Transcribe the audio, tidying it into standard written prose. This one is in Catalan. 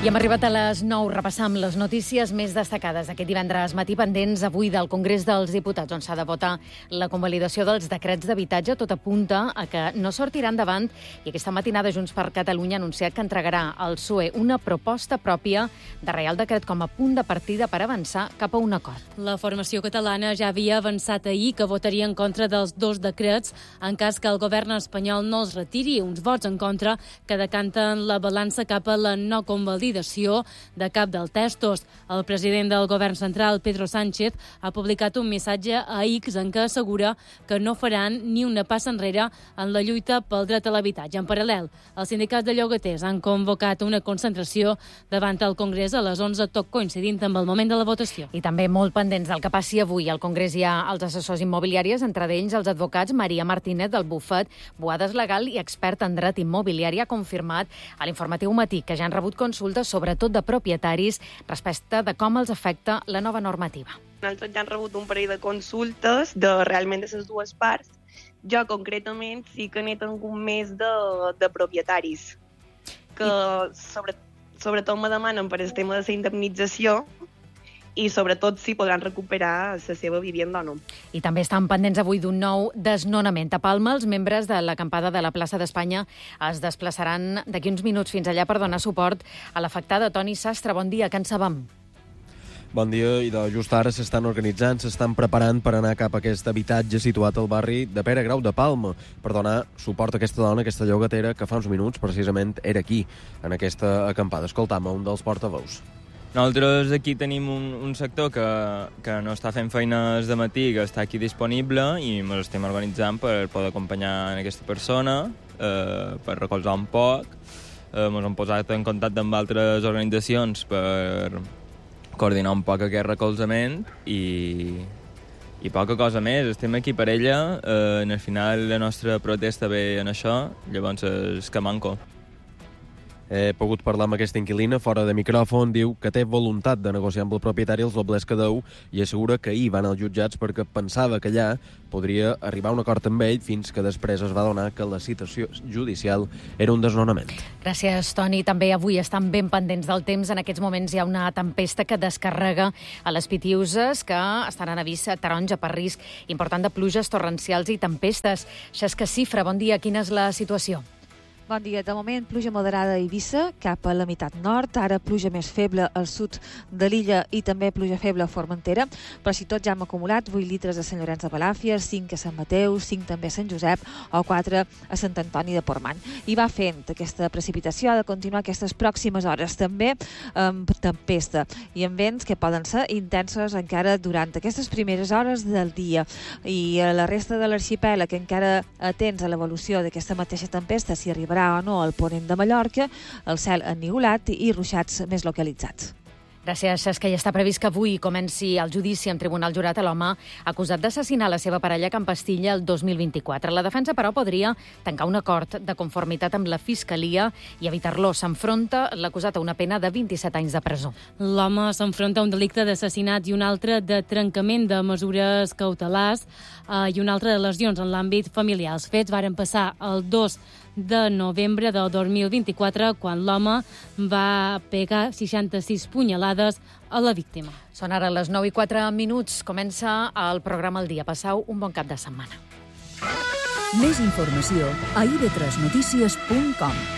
hem arribat a les 9. Repassam les notícies més destacades aquest divendres matí, pendents avui del Congrés dels Diputats, on s'ha de votar la convalidació dels decrets d'habitatge. Tot apunta a que no sortirà endavant, i aquesta matinada Junts per Catalunya ha anunciat que entregarà al PSOE una proposta pròpia de Reial Decret com a punt de partida per avançar cap a un acord. La formació catalana ja havia avançat ahir que votaria en contra dels dos decrets en cas que el govern espanyol no els retiri, uns vots en contra que decanten la balança cap a la no convalidació de cap dels textos. El president del govern central, Pedro Sánchez, ha publicat un missatge a X en què assegura que no faran ni una passa enrere en la lluita pel dret a l'habitatge. En paral·lel, els sindicats de llogaters han convocat una concentració davant el Congrés a les 11, tot coincidint amb el moment de la votació. I també molt pendents del que passi avui. Al Congrés hi ha els assessors immobiliaris, entre ells els advocats Maria Martínez del bufet Boades Legal i expert en dret immobiliari, ha confirmat a l'informatiu Matí que ja han rebut consultes, sobretot de propietaris, respecte de com els afecta la nova normativa. Nosaltres ja han rebut un parell de consultes realment de les dues parts. Jo, concretament, sí que n'he tingut més de propietaris, que sobretot me demanen per el tema de la indemnització i sobretot si podran recuperar la seva vivenda o no. I també estan pendents avui d'un nou desnonament. A Palma, els membres de l'acampada de la plaça d'Espanya es desplaçaran d'aquí uns minuts fins allà per donar suport a l'afectada. Toni Sastre, bon dia, que en sabem? Bon dia, i just ara s'estan organitzant, s'estan preparant per anar cap a aquest habitatge situat al barri de Pere Grau de Palma per donar suport a aquesta dona, aquesta llogatera, que fa uns minuts precisament era aquí, en aquesta acampada. Escoltam un dels portaveus. Nosaltres aquí tenim un sector que no està fent feines de matí, que està aquí disponible, i ens estem organitzant per poder acompanyar aquesta persona, per recolzar un poc. Ens hem posat en contacte amb altres organitzacions per coordinar un poc aquest recolzament i poca cosa més. Estem aquí per ella, en el final la nostra protesta ve en això, llavors és que manco. He pogut parlar amb aquesta inquilina fora de micròfon. Diu que té voluntat de negociar amb el propietari els doblers que deu i assegura que ahir van als jutjats perquè pensava que allà podria arribar a un acord amb ell, fins que després es va adonar que la situació judicial era un desnonament. Gràcies, Toni. També avui estan ben pendents del temps. En aquests moments hi ha una tempesta que descarrega a les Pitiüses, que estan en avís taronja per risc important de pluges torrencials i tempestes. Xesca Cifra, bon dia. Quina és la situació? Bon dia. De moment, pluja moderada a Eivissa, cap a la meitat nord. Ara pluja més feble al sud de l'illa i també pluja feble a Formentera. Però si tot ja hem acumulat 8 litres a Sant Llorenç de Balàfia, 5 a Sant Mateu, 5 també a Sant Josep o 4 a Sant Antoni de Portmany. I va fent aquesta precipitació, ha de continuar aquestes pròximes hores també amb tempesta i amb vents que poden ser intensos encara durant aquestes primeres hores del dia. I a la resta de l'arxipèlag, encara atents a l'evolució d'aquesta mateixa tempesta, si arribarà o no al ponent de Mallorca, el cel ennivolat i ruixats més localitzats. Gràcies, Xesca. I està previst que avui comenci el judici en tribunal jurat a l'home acusat d'assassinar la seva parella a Can Pastilla el 2024. La defensa, però, podria tancar un acord de conformitat amb la Fiscalia i evitar-lo. S'enfronta l'acusat a una pena de 27 anys de presó. L'home s'enfronta a un delicte d'assassinat i un altre de trencament de mesures cautelars i un altre de lesions en l'àmbit familiar. Els fets varen passar el 2 de novembre del 2024, quan l'home va pegar 66 punyalades a la víctima. Són ara les 9:04. Comença el programa El Dia. Passau un bon cap de setmana. Més informació a ib3notícies.com.